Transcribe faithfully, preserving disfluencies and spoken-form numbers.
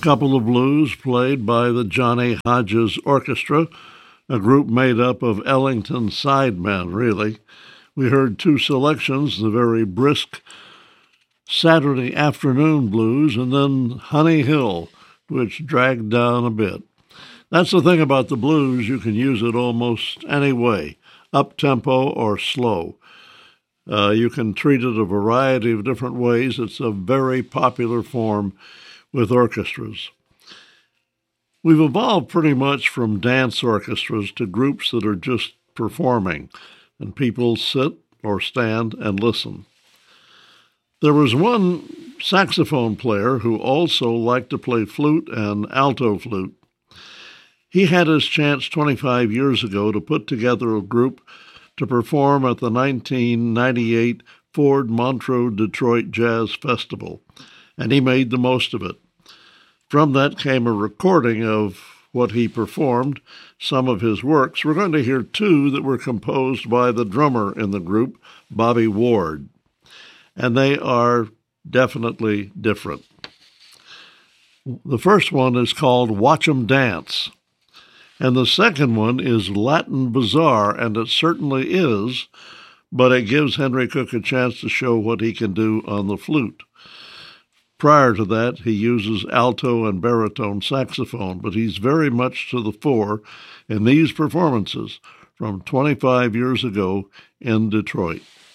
couple of blues played by the Johnny Hodges Orchestra, a group made up of Ellington sidemen, really. We heard two selections, the very brisk Saturday Afternoon Blues and then Honey Hill, which dragged down a bit. That's the thing about the blues, you can use it almost any way, up-tempo or slow. Uh, you can treat it a variety of different ways. It's a very popular form with orchestras. We've evolved pretty much from dance orchestras to groups that are just performing, and people sit or stand and listen. There was one saxophone player who also liked to play flute and alto flute. He had his chance twenty-five years ago to put together a group to perform at the nineteen ninety-eight Ford Montreux Detroit Jazz Festival, and he made the most of it. From that came a recording of what he performed, some of his works. We're going to hear two that were composed by the drummer in the group, Bobby Ward, and they are definitely different. The first one is called Watch 'Em Dance, and the second one is Latin Bazaar, and it certainly is, but it gives Henry Cook a chance to show what he can do on the flute. Prior to that, he uses alto and baritone saxophone, but he's very much to the fore in these performances from twenty-five years ago in Detroit.